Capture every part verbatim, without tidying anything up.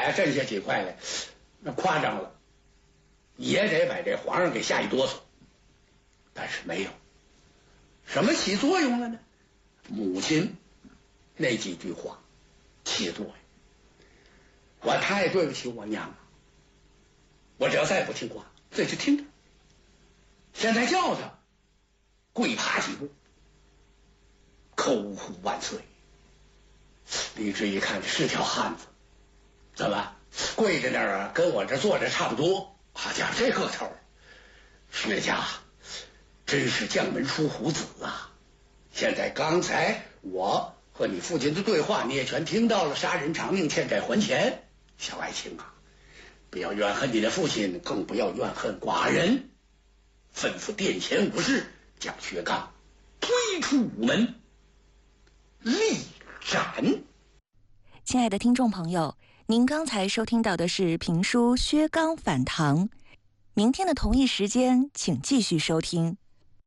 呀挣下几块来，那夸张了，也得把这皇上给吓一哆嗦。但是没有，什么起作用了呢？母亲那几句话起作用。我太对不起我娘了，我只要再不听话，这就听着。现在叫他跪爬几步，口呼万岁。李治一看是条汉子，怎么跪在那儿啊？跟我这坐着差不多。好家伙，这个头，薛家真是将门出虎子啊！现在刚才我和你父亲的对话，你也全听到了。杀人偿命，欠债还钱。小爱卿啊，不要怨恨你的父亲，更不要怨恨寡人。吩咐殿前武士将薛刚推出午门，立斩。 亲爱的听众朋友，您刚才收听到的是评书《薛刚反唐》，明天的同一时间请继续收听。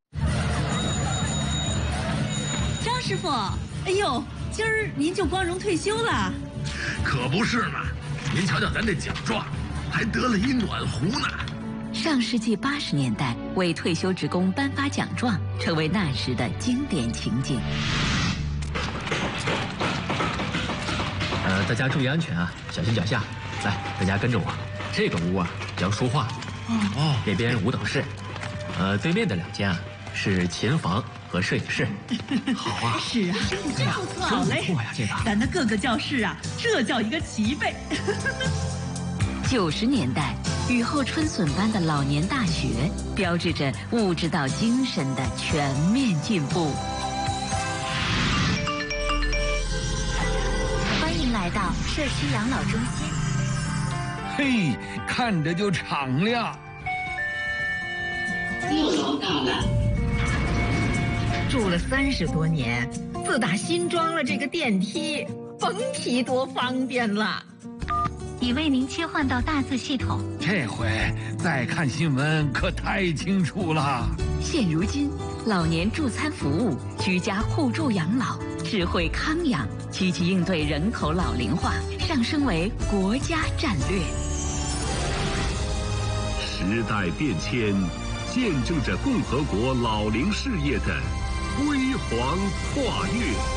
张师傅，哎呦，今儿您就光荣退休了？ 可不是嘛！您瞧瞧咱这奖状，还得了一暖壶呢。 上世纪八十年代，为退休职工颁发奖状，成为那时的经典情景。 呃，大家注意安全啊，小心脚下。来，大家跟着我。这个屋啊叫书画，哦，那边舞蹈室，呃，对面的两间啊是琴房和摄影室。好啊， 是啊，真不错，好嘞， 不错呀，这个。 咱的各个教室啊，这叫一个齐备。 九十年代，雨后春笋般的老年大学，标志着物质到精神的全面进步。 欢迎来到社区养老中心。 嘿，看着就敞亮。 六楼到了。 住了三十多年，自打新装了这个电梯，甭提多方便了。 已为您切换到大字系统。 这回再看新闻可太清楚了。 现如今，老年助餐服务、居家互助养老、智慧康养，积极应对人口老龄化，上升为国家战略。 时代变迁，见证着共和国老龄事业的辉煌跨越。